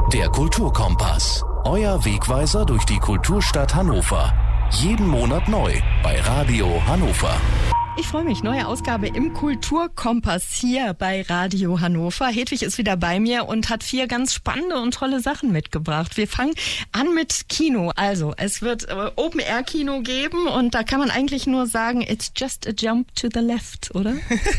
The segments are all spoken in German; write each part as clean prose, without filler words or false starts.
Der Kulturkompass. Euer Wegweiser durch die Kulturstadt Hannover. Jeden Monat neu bei Radio Hannover. Ich freue mich. Neue Ausgabe im Kulturkompass hier bei Radio Hannover. Hedwig ist wieder bei mir und hat 4 ganz spannende und tolle Sachen mitgebracht. Wir fangen an mit Kino. Also, es wird Open-Air-Kino geben und da kann man eigentlich nur sagen, it's just a jump to the left, oder?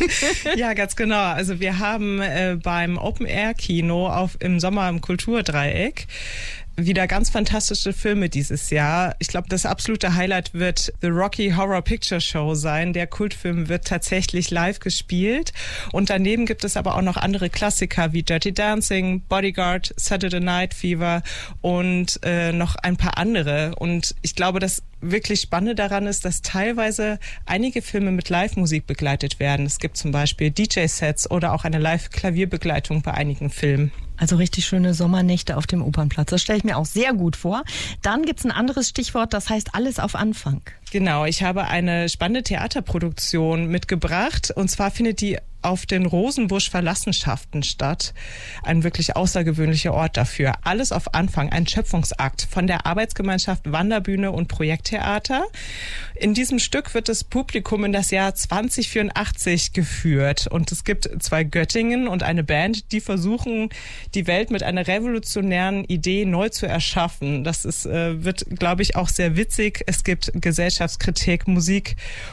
Ja, ganz genau. Also wir haben beim Open-Air-Kino im Sommer im Kulturdreieck wieder ganz fantastische Filme dieses Jahr. Ich glaube, das absolute Highlight wird The Rocky Horror Picture Show sein. Der Kultfilm wird tatsächlich live gespielt. Und daneben gibt es aber auch noch andere Klassiker wie Dirty Dancing, Bodyguard, Saturday Night Fever und noch ein paar andere. Und ich glaube, das wirklich Spannende daran ist, dass teilweise einige Filme mit Live-Musik begleitet werden. Es gibt zum Beispiel DJ-Sets oder auch eine Live-Klavierbegleitung bei einigen Filmen. Also richtig schöne Sommernächte auf dem Opernplatz. Das stelle ich mir auch sehr gut vor. Dann gibt's ein anderes Stichwort, das heißt alles auf Anfang. Genau, ich habe eine spannende Theaterproduktion mitgebracht. Und zwar findet die auf den Rosenbusch-Verlassenschaften statt. Ein wirklich außergewöhnlicher Ort dafür. Alles auf Anfang, ein Schöpfungsakt von der Arbeitsgemeinschaft Wanderbühne und Projekttheater. In diesem Stück wird das Publikum in das Jahr 2084 geführt. Und es gibt 2 Göttingen und eine Band, die versuchen, die Welt mit einer revolutionären Idee neu zu erschaffen. Das wird, glaube ich, auch sehr witzig. Es gibt Gesellschaftskritik, Musik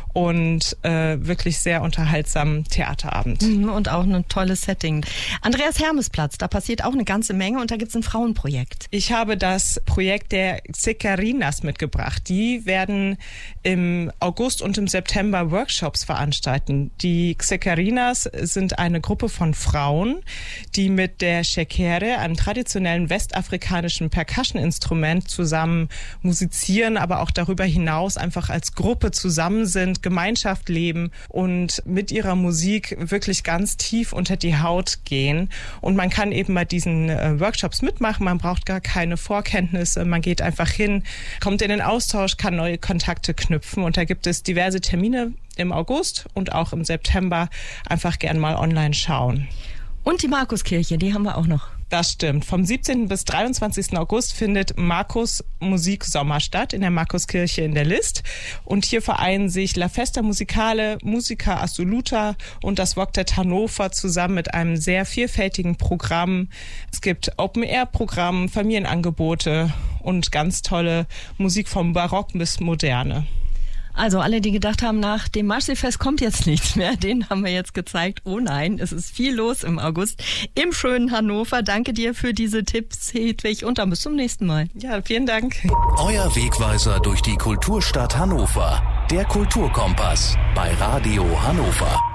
und wirklich sehr unterhaltsamen Theaterabend. Und auch ein tolles Setting. Andreas Hermes-Platz, da passiert auch eine ganze Menge und da gibt es ein Frauenprojekt. Ich habe das Projekt der Xekarinas mitgebracht. Die werden im August und im September Workshops veranstalten. Die Xekarinas sind eine Gruppe von Frauen, die mit der Shekere, einem traditionellen westafrikanischen Percussion-Instrument, zusammen musizieren, aber auch darüber hinaus einfach als Gruppe zusammen sind, Gemeinschaft leben und mit ihrer Musik wirklich ganz tief unter die Haut gehen. Und man kann eben bei diesen Workshops mitmachen. Man braucht gar keine Vorkenntnisse. Man geht einfach hin, kommt in den Austausch, kann neue Kontakte knüpfen. Und da gibt es diverse Termine im August und auch im September. Einfach gern mal online schauen. Und die Markuskirche, die haben wir auch noch. Das stimmt. Vom 17. bis 23. August findet Markus Musiksommer statt in der Markuskirche in der List. Und hier vereinen sich La Festa Musicale, Musica Assoluta und das Woktet Hannover zusammen mit einem sehr vielfältigen Programm. Es gibt Open-Air-Programm, Familienangebote und ganz tolle Musik vom Barock bis Moderne. Also alle, die gedacht haben, nach dem Marseillefest kommt jetzt nichts mehr, denen haben wir jetzt gezeigt, oh nein, es ist viel los im August im schönen Hannover. Danke dir für diese Tipps, Hedwig, und dann bis zum nächsten Mal. Ja, vielen Dank. Euer Wegweiser durch die Kulturstadt Hannover. Der Kulturkompass bei Radio Hannover.